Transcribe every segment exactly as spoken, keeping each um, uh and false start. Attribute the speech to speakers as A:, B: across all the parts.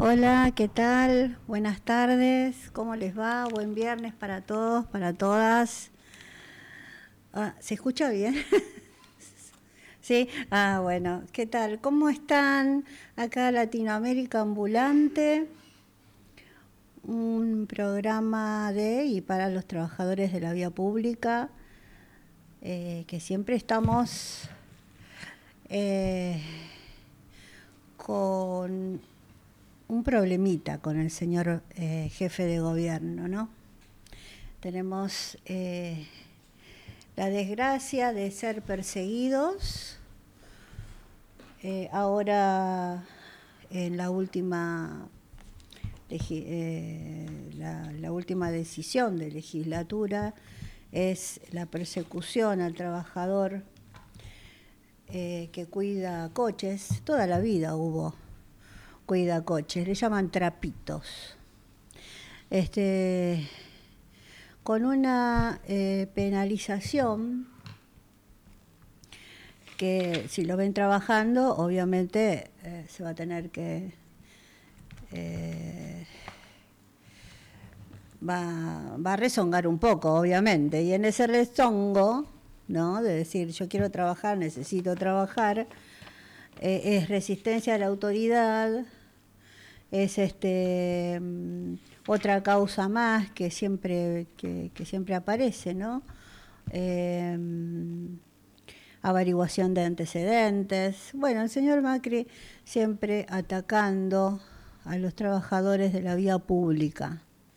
A: Hola, ¿qué tal? Buenas tardes, ¿cómo les va? Buen viernes para todos, para todas. Ah, ¿se escucha bien? Sí, ah, bueno, ¿qué tal? ¿Cómo están? Acá Latinoamérica Ambulante, un programa de y para los trabajadores de la vía pública, eh, que siempre estamos eh, con un problemita con el señor eh, jefe de gobierno, ¿no? Tenemos eh, la desgracia de ser perseguidos. Eh, ahora, en la última, eh, la, la última decisión de legislatura es la persecución al trabajador eh, que cuida coches. Toda la vida hubo cuida coches, le llaman trapitos. Este, con una eh, penalización que si lo ven trabajando, obviamente eh, se va a tener que... Eh, va, va a rezongar un poco, obviamente, y en ese rezongo, ¿no?, de decir yo quiero trabajar, necesito trabajar, eh, es resistencia a la autoridad, es este otra causa más que siempre que, que siempre aparece, ¿no? Eh, averiguación de antecedentes. Bueno, el señor Macri siempre atacando a los trabajadores de la vía pública.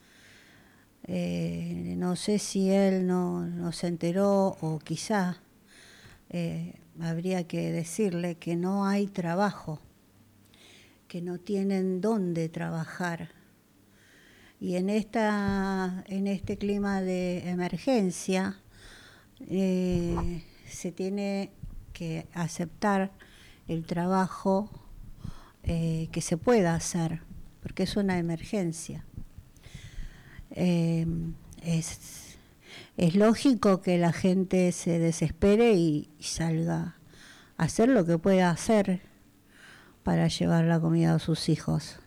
A: Eh, no sé si él no, no se enteró o quizá eh, habría que decirle que no hay trabajo, que no tienen dónde trabajar. Y en, esta, en este clima de emergencia eh, se tiene que aceptar el trabajo eh, que se pueda hacer, porque es una emergencia. Eh, es, es lógico que la gente se desespere y, y salga a hacer lo que pueda hacer para llevar la comida a sus hijos.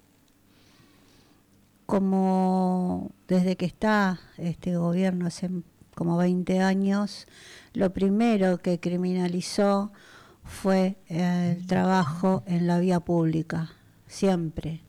A: Como desde que está este gobierno hace como veinte años, lo primero que criminalizó fue el trabajo en la vía pública, siempre.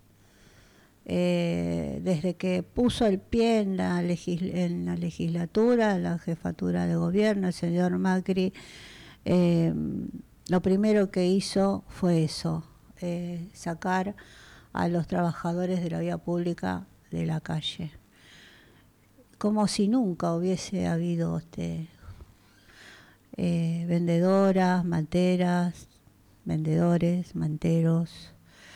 A: Eh, desde que puso el pie en la, legisl- en la legislatura, la jefatura de gobierno, el señor Macri, eh, lo primero que hizo fue eso, eh, sacar a los trabajadores de la vía pública de la calle, como si nunca hubiese habido este, eh, vendedoras, manteras, vendedores, manteros,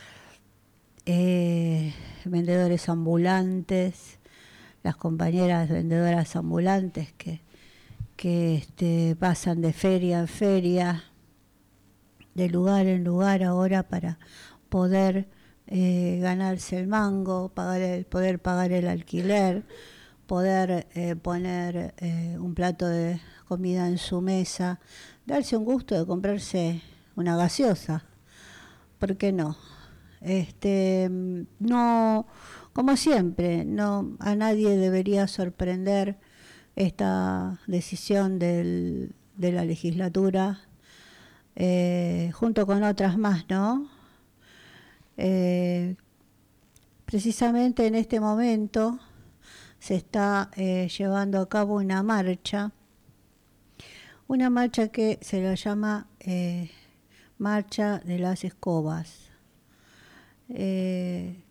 A: eh, vendedores ambulantes, las compañeras vendedoras ambulantes que, que este, pasan de feria en feria, de lugar en lugar ahora para poder eh, ganarse el mango, pagar el, poder pagar el alquiler, poder eh, poner eh, un plato de comida en su mesa, darse un gusto de comprarse una gaseosa, ¿por qué no? Este, no, como siempre, no, a nadie debería sorprender esta decisión del, de la legislatura, eh, junto con otras más, ¿no? Eh, precisamente en este momento se está eh, llevando a cabo una marcha, una marcha que se la llama eh, Marcha de las Escobas. Eh,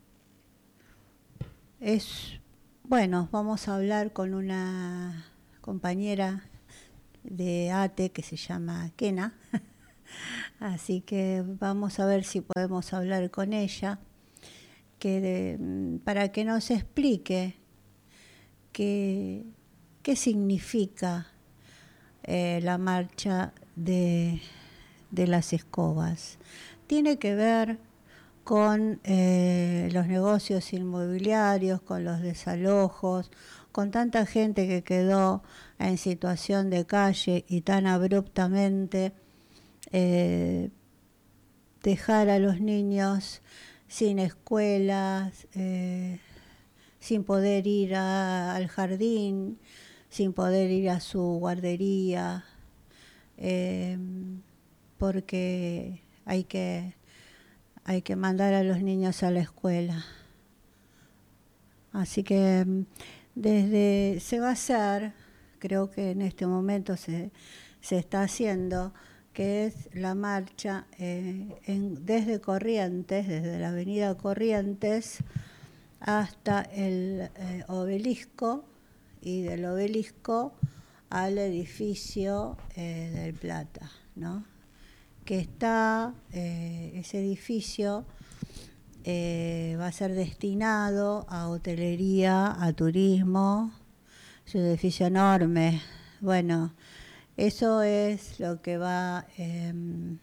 A: es, bueno, vamos a hablar con una compañera de ATE que se llama Kena, así que vamos a ver si podemos hablar con ella, que de, para que nos explique qué, qué significa eh, la marcha de, de las escobas. Tiene que ver con eh, los negocios inmobiliarios, con los desalojos, con tanta gente que quedó en situación de calle y tan abruptamente eh, dejar a los niños sin escuelas, eh, sin poder ir a, al jardín, sin poder ir a su guardería, eh, porque hay que, hay que mandar a los niños a la escuela. Así que desde se va a hacer, creo que en este momento se, se está haciendo, que es la marcha eh, en, desde Corrientes, desde la avenida Corrientes hasta el eh, obelisco, y del obelisco al edificio eh, del Plata, ¿no? Que está, eh, ese edificio eh, va a ser destinado a hotelería, a turismo, es un edificio enorme. Bueno, eso es lo que va, eh,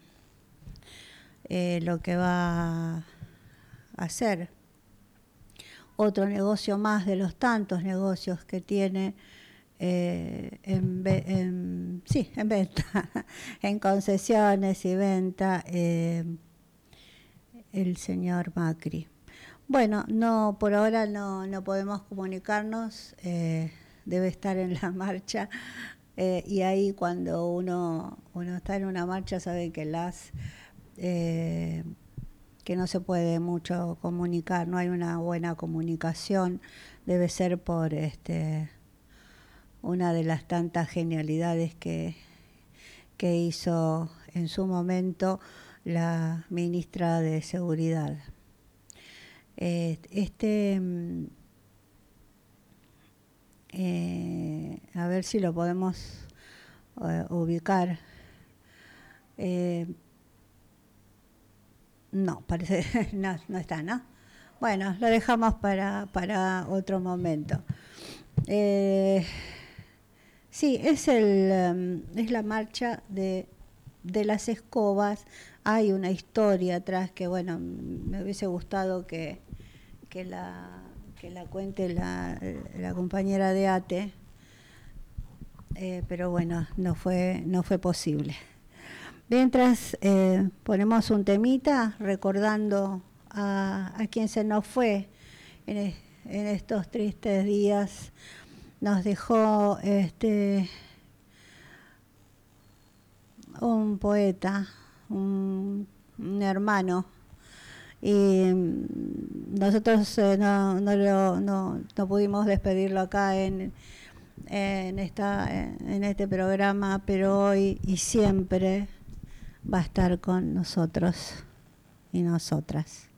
A: eh, lo que va a hacer. Otro negocio más de los tantos negocios que tiene eh, en, en, sí, en venta, en concesiones y venta eh, el señor Macri. Bueno, no, por ahora no, no podemos comunicarnos, eh, debe estar en la marcha. Eh, y ahí cuando uno, uno está en una marcha sabe que las eh, que no se puede mucho comunicar, no hay una buena comunicación, debe ser por este una de las tantas genialidades que, que hizo en su momento la ministra de Seguridad. Eh, este Eh, a ver si lo podemos uh, ubicar. Eh, no, parece no, no está, ¿no? Bueno, lo dejamos para, para otro momento. Eh, sí, es, el, um, es la marcha de, de las escobas. Hay una historia atrás que, bueno, me hubiese gustado que, que la... que la cuente la, la compañera de ATE, eh, pero bueno, no fue, no fue posible. Mientras eh, ponemos un temita recordando a, a quien se nos fue en, en estos tristes días, nos dejó este un poeta, un, un hermano, y nosotros eh, no, no, lo, no, no pudimos despedirlo acá en, en, esta, en este programa, pero hoy y siempre va a estar con nosotros y nosotras.